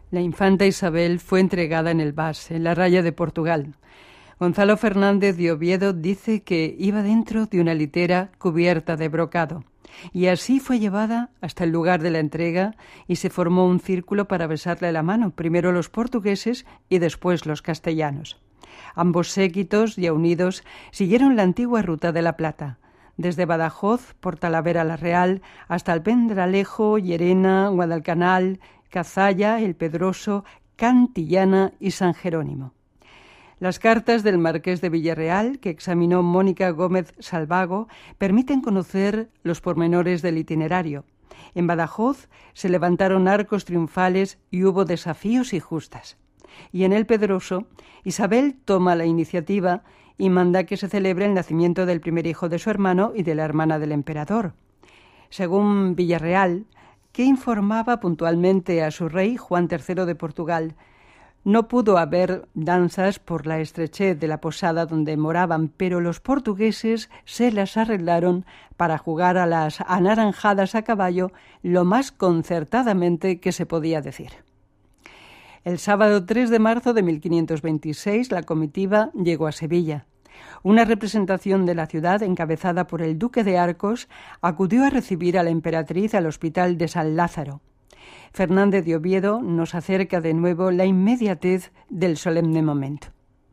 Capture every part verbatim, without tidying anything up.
La infanta Isabel fue entregada en el Bas, en la Raya de Portugal. Gonzalo Fernández de Oviedo dice que iba dentro de una litera cubierta de brocado, y así fue llevada hasta el lugar de la entrega y se formó un círculo para besarle la mano, primero los portugueses y después los castellanos. Ambos séquitos, ya unidos, siguieron la antigua ruta de la Plata, desde Badajoz, por Talavera la Real, hasta Alpendralejo, Llerena, Guadalcanal, Cazalla, El Pedroso, Cantillana y San Jerónimo. Las cartas del marqués de Villarreal, que examinó Mónica Gómez Salvago, permiten conocer los pormenores del itinerario. En Badajoz se levantaron arcos triunfales y hubo desafíos y justas. Y en El Pedroso, Isabel toma la iniciativa y manda que se celebre el nacimiento del primer hijo de su hermano y de la hermana del emperador. Según Villarreal, que informaba puntualmente a su rey Juan tercero de Portugal, no pudo haber danzas por la estrechez de la posada donde moraban, pero los portugueses se las arreglaron para jugar a las anaranjadas a caballo lo más concertadamente que se podía decir. El sábado tres de marzo de mil quinientos veintiséis la comitiva llegó a Sevilla. Una representación de la ciudad, encabezada por el duque de Arcos, acudió a recibir a la emperatriz al hospital de San Lázaro. Fernández de Oviedo nos acerca de nuevo la inmediatez del solemne momento.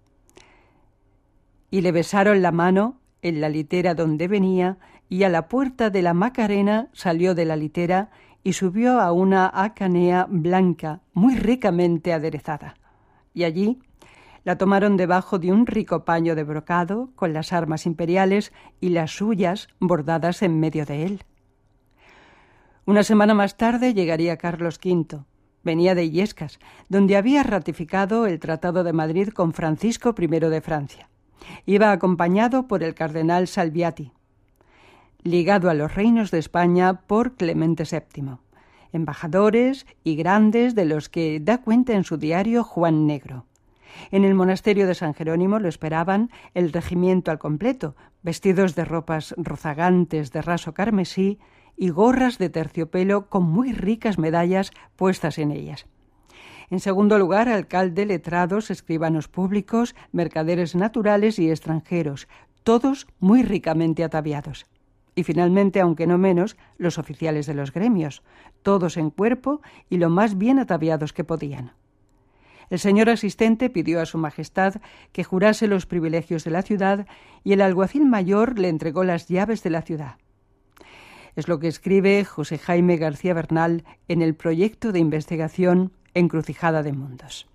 Y le besaron la mano en la litera donde venía, y a la puerta de la Macarena salió de la litera y subió a una hacanea blanca, muy ricamente aderezada. Y allí la tomaron debajo de un rico paño de brocado, con las armas imperiales y las suyas bordadas en medio de él. Una semana más tarde llegaría Carlos quinto. Venía de Illescas, donde había ratificado el Tratado de Madrid con Francisco primero de Francia. Iba acompañado por el cardenal Salviati, ligado a los reinos de España por Clemente séptimo, embajadores y grandes de los que da cuenta en su diario Juan Negro. En el monasterio de San Jerónimo lo esperaban el regimiento al completo, vestidos de ropas rozagantes de raso carmesí y gorras de terciopelo con muy ricas medallas puestas en ellas. En segundo lugar, alcalde, letrados, escribanos públicos, mercaderes naturales y extranjeros, todos muy ricamente ataviados. Y finalmente, aunque no menos, los oficiales de los gremios, todos en cuerpo y lo más bien ataviados que podían. El señor asistente pidió a su majestad que jurase los privilegios de la ciudad y el alguacil mayor le entregó las llaves de la ciudad. Es lo que escribe José Jaime García Bernal en el proyecto de investigación Encrucijada de Mundos.